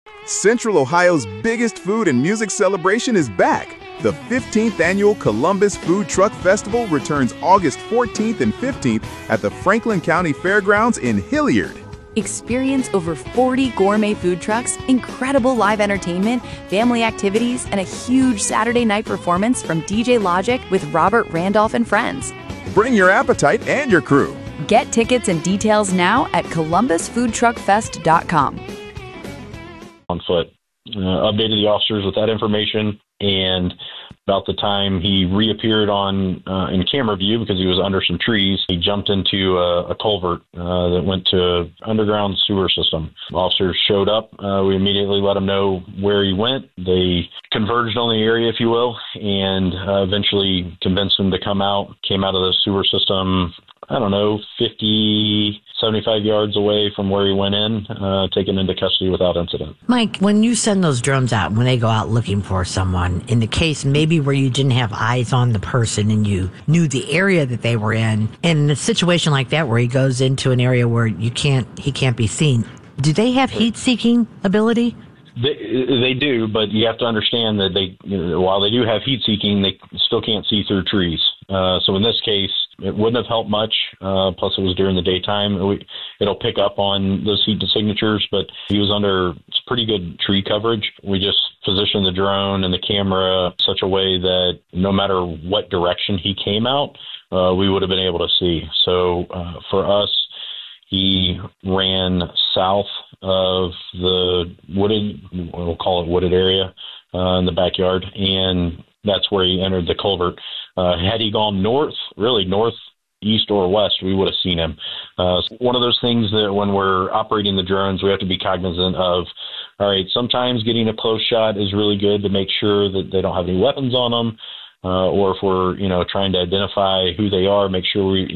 Central Ohio's biggest food and music celebration is back. The 15th annual Columbus Food Truck Festival returns August 14th and 15th at the Franklin County Fairgrounds in Hilliard. Experience over 40 gourmet food trucks, incredible live entertainment, family activities, and a huge Saturday night performance from DJ Logic with Robert Randolph and friends. Bring your appetite and your crew. Get tickets and details now at columbusfoodtruckfest.com. On foot. Updated the officers with that information, and about the time he reappeared in camera view because he was under some trees, he jumped into a culvert that went to underground sewer system. Officers showed up. We immediately let them know where he went. They converged on the area, if you will, and eventually convinced him to come out. Came out of the sewer system, 50, 75 yards away from where he went in, taken into custody without incident. Mike, when you send those drones out, when they go out looking for someone, in the case maybe where you didn't have eyes on the person and you knew the area that they were in a situation like that where he goes into an area where he can't be seen, do they have heat-seeking ability? They do, but you have to understand that while they do have heat-seeking, they still can't see through trees. So in this case, it wouldn't have helped much. Plus, it was during the daytime. It'll pick up on those heat signatures, but he was under pretty good tree coverage. We just positioned the drone and the camera such a way that no matter what direction he came out, we would have been able to see. So for us, he ran south of the we'll call it wooded area in the backyard, and that's where he entered the culvert. Had he gone north, east or west, we would have seen him. One of those things that when we're operating the drones, we have to be cognizant of, all right, sometimes getting a close shot is really good to make sure that they don't have any weapons on them. Or if we're, trying to identify who they are, make sure we're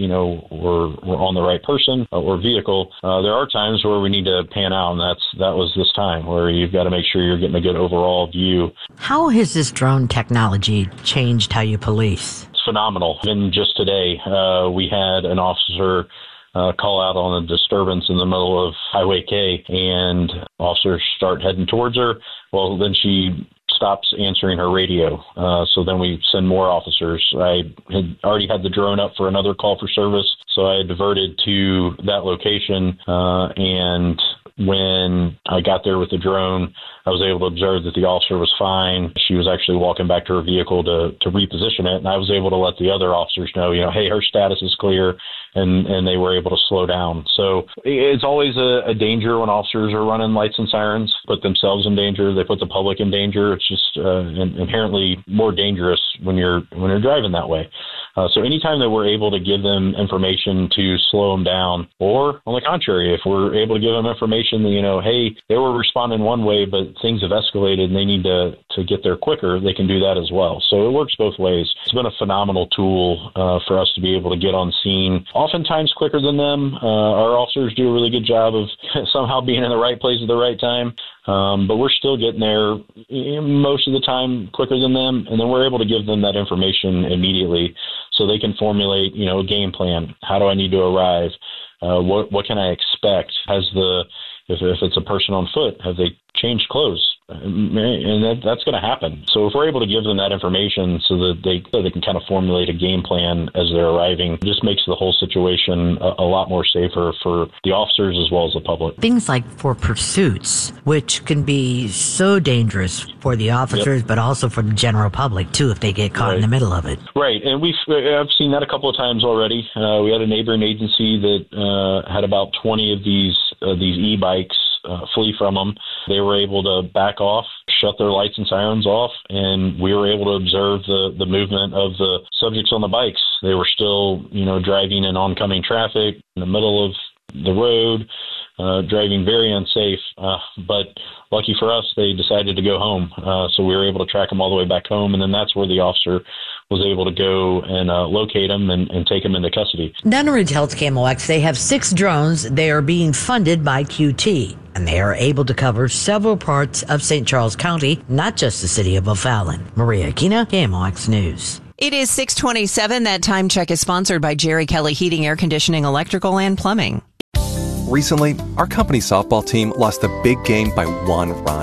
on the right person or vehicle. There are times where we need to pan out, and that was this time where you've got to make sure you're getting a good overall view. How has this drone technology changed how you police? It's phenomenal. Even just today, we had an officer call out on a disturbance in the middle of Highway K, and officers start heading towards her. Well, then she stops answering her radio. So then we send more officers. I had already had the drone up for another call for service, so I diverted to that location. And when I got there with the drone, I was able to observe that the officer was fine. She was actually walking back to her vehicle to reposition it, and I was able to let the other officers know, hey, her status is clear, and they were able to slow down. So it's always a danger when officers are running lights and sirens, put themselves in danger, they put the public in danger. It's just inherently more dangerous when you're driving that way. So anytime that we're able to give them information to slow them down, or on the contrary, if we're able to give them information that, hey, they were responding one way, but things have escalated and they need to get there quicker, they can do that as well. So it works both ways. It's been a phenomenal tool for us to be able to get on scene, oftentimes quicker than them. Our officers do a really good job of somehow being in the right place at the right time. But we're still getting there most of the time quicker than them, and then we're able to give them that information immediately so they can formulate, a game plan. How do I need to arrive? What can I expect? If it's a person on foot, have they changed clothes? And that's going to happen. So if we're able to give them that information so that they can kind of formulate a game plan as they're arriving, it just makes the whole situation a lot more safer for the officers as well as the public. Things like for pursuits, which can be so dangerous for the officers, but also for the general public too, if they get caught in the middle of it. Right, and I've seen that a couple of times already. We had a neighboring agency that had about 20 of these e-bikes flee from them. They were able to back off, shut their lights and sirens off, and we were able to observe the movement of the subjects on the bikes. They were still, driving in oncoming traffic in the middle of the road, driving very unsafe. But lucky for us, they decided to go home. So we were able to track them all the way back home, and then that's where the officer was able to go and locate them and take them into custody. Nunnery tells KMOX they have 6 drones. They are being funded by QT, and they are able to cover several parts of St. Charles County, not just the city of O'Fallon. Maria Aquina, KMOX News. It is 6:27. That time check is sponsored by Jerry Kelly Heating, Air Conditioning, Electrical, and Plumbing. Recently, our company softball team lost the big game by 1 run.